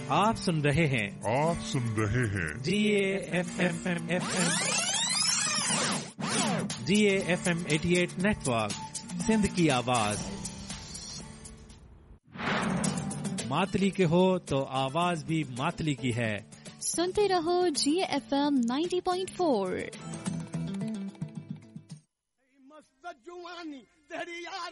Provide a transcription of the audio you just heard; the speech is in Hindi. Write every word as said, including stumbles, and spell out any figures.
आप सुन रहे हैं आप सुन रहे हैं जी A F M F M G A F M अठासी नेटवर्क, सिंध की आवाज। मातली के हो तो आवाज भी मातली की है। सुनते रहो जी ए एफ एम नब्बे पॉइंट चार। मस्त जुवानी तेरी यार